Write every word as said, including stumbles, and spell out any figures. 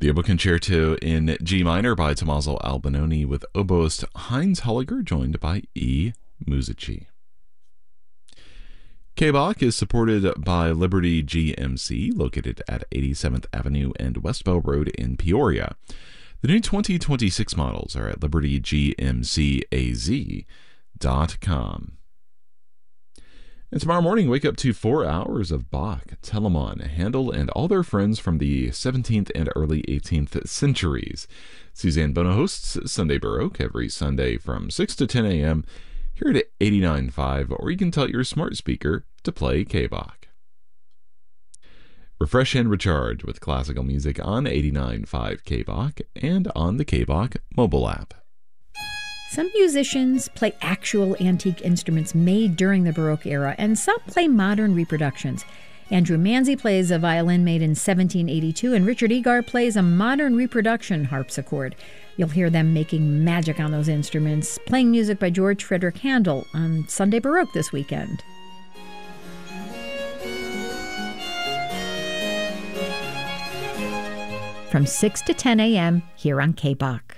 The Oboe Concerto in G minor by Tommaso Albinoni with oboist Heinz Holliger, joined by E. Musici. K-Bach is supported by Liberty G M C, located at eighty-seventh Avenue and West Bell Road in Peoria. The new twenty twenty-six models are at liberty g m c a z dot com. And tomorrow morning, wake up to four hours of Bach, Telemann, Handel, and all their friends from the seventeenth and early eighteenth centuries. Suzanne Bono hosts Sunday Baroque every Sunday from six to ten a.m. here at eighty-nine point five, or you can tell your smart speaker to play K-Bach. Refresh and recharge with classical music on eighty-nine point five K-Bach and on the K-Bach mobile app. Some musicians play actual antique instruments made during the Baroque era, and some play modern reproductions. Andrew Manzi plays a violin made in seventeen eighty-two, and Richard Egar plays a modern reproduction harpsichord. You'll hear them making magic on those instruments, playing music by George Frederick Handel on Sunday Baroque this weekend. From six to ten a.m. here on K-Bach.